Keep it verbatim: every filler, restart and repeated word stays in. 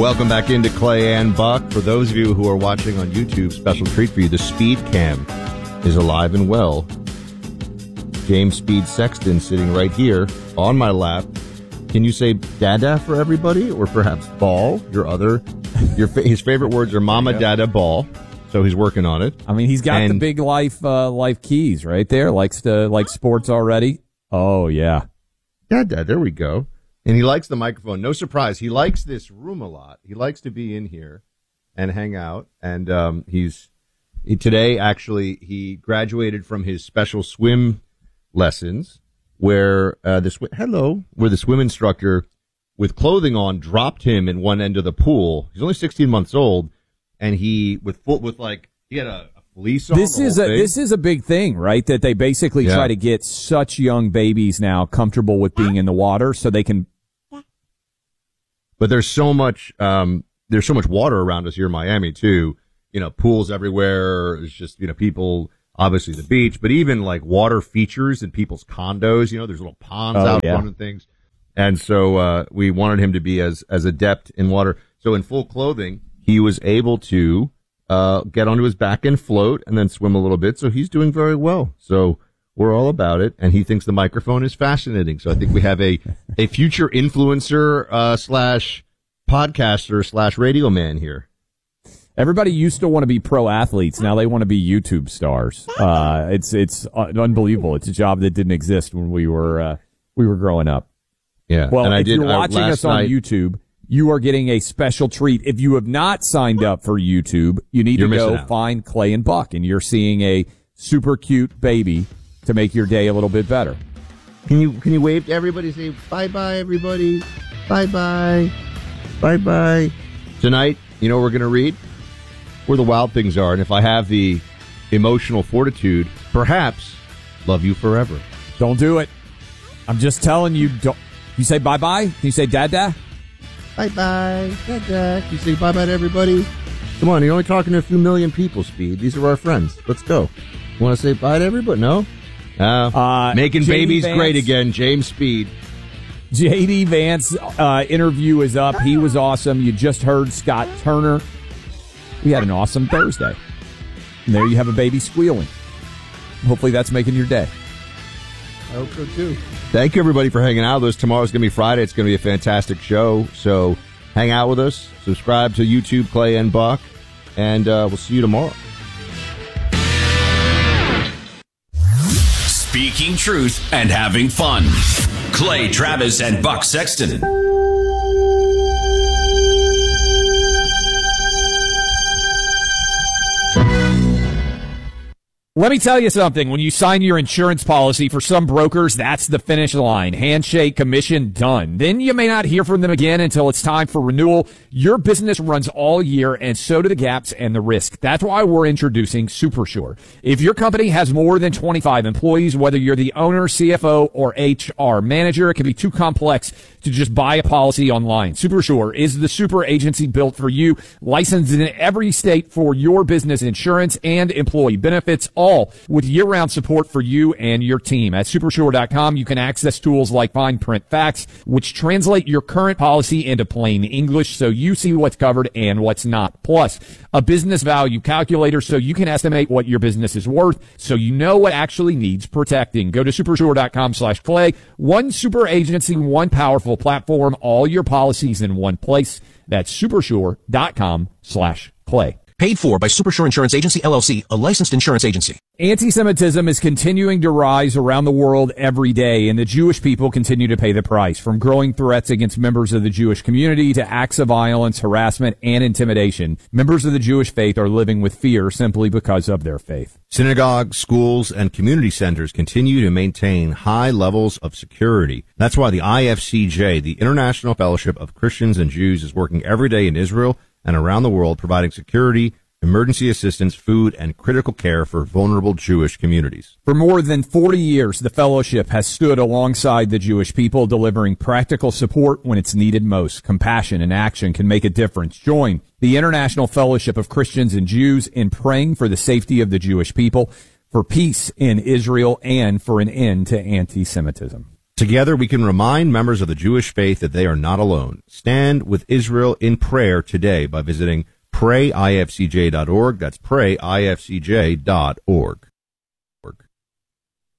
Welcome back into Clay and Buck. For those of you who are watching on YouTube, special treat for you. The Speed Cam is alive and well. James Speed Sexton sitting right here on my lap. Can you say dada for everybody, or perhaps ball? Your other, your his favorite words are mama, dada, ball. So he's working on it. I mean, he's got and, the big life uh, life keys right there. Likes to like sports already. Oh yeah, dada. There we go. And he likes the microphone. No surprise. He likes this room a lot. He likes to be in here and hang out. And um, he's he, today, actually, he graduated from his special swim lessons where uh, the sw- hello, where the swim instructor with clothing on dropped him in one end of the pool. He's only sixteen months old, and he with full with like he had a, a fleece on. This is a thing. This is a big thing, right? That they basically yeah. try to get such young babies now comfortable with being in the water, so they can. But there's so much, um, there's so much water around us here in Miami too. You know, pools everywhere. It's just, you know, people, obviously the beach, but even like water features in people's condos. You know, there's little ponds oh, out yeah. front and things. And so, uh, we wanted him to be as, as adept in water. So in full clothing, he was able to, uh, get onto his back and float and then swim a little bit. So he's doing very well. So, we're all about it, and he thinks the microphone is fascinating. So I think we have a, a future influencer uh, slash podcaster slash radio man here. Everybody used to want to be pro athletes. Now they want to be YouTube stars. Uh, it's it's unbelievable. It's a job that didn't exist when we were uh, we were growing up. Yeah. Well, and if I did, you're watching uh, us on night, YouTube, you are getting a special treat. If you have not signed up for YouTube, you need to go out. Find Clay and Buck, and you're seeing a super cute baby to make your day a little bit better. Can you can you wave to everybody? Say bye-bye, everybody. Bye-bye. Bye-bye. Tonight, you know what we're going to read? Where the Wild Things Are. And if I have the emotional fortitude, perhaps Love You Forever. Don't do it. I'm just telling you. Don't. You say bye-bye? Can you say dada? Bye-bye. Dada. Can you say bye-bye to everybody? Come on, you're only talking to a few million people, Speed. These are our friends. Let's go. You want to say bye to everybody? No? Uh, uh, making J D babies Vance, great again, James Speed. J D Vance uh, interview is up. He was awesome. You just heard Scott Turner. We had an awesome Thursday. And there you have a baby squealing. Hopefully that's making your day. I hope so, too. Thank you, everybody, for hanging out with us. Tomorrow's going to be Friday. It's going to be a fantastic show. So hang out with us. Subscribe to YouTube, Clay and Buck. And uh, we'll see you tomorrow. Speaking truth and having fun. Clay Travis and Buck Sexton. Let me tell you something. When you sign your insurance policy, for some brokers, that's the finish line. Handshake, commission, done. Then you may not hear from them again until it's time for renewal. Your business runs all year, and so do the gaps and the risk. That's why we're introducing SuperSure. If your company has more than twenty-five employees, whether you're the owner, C F O, or H R manager, it can be too complex to just buy a policy online. SuperSure is the super agency built for you, licensed in every state for your business insurance and employee benefits, all with year-round support for you and your team. At supersure dot com, you can access tools like Fine Print Facts, which translate your current policy into plain English so you see what's covered and what's not. Plus, a business value calculator so you can estimate what your business is worth so you know what actually needs protecting. Go to supersure dot com slash Clay. One super agency, one powerful platform, all your policies in one place. That's supersure dot com slash Clay. Paid for by SuperSure Insurance Agency, L L C, a licensed insurance agency. Anti-Semitism is continuing to rise around the world every day, and the Jewish people continue to pay the price, from growing threats against members of the Jewish community to acts of violence, harassment, and intimidation. Members of the Jewish faith are living with fear simply because of their faith. Synagogues, schools, and community centers continue to maintain high levels of security. That's why the I F C J, the International Fellowship of Christians and Jews, is working every day in Israel and around the world, providing security, emergency assistance, food, and critical care for vulnerable Jewish communities. For more than forty years, the fellowship has stood alongside the Jewish people, delivering practical support when it's needed most. Compassion and action can make a difference. Join the International Fellowship of Christians and Jews in praying for the safety of the Jewish people, for peace in Israel, and for an end to anti-Semitism. Together, we can remind members of the Jewish faith that they are not alone. Stand with Israel in prayer today by visiting pray I F C J dot org. That's pray I F C J dot org.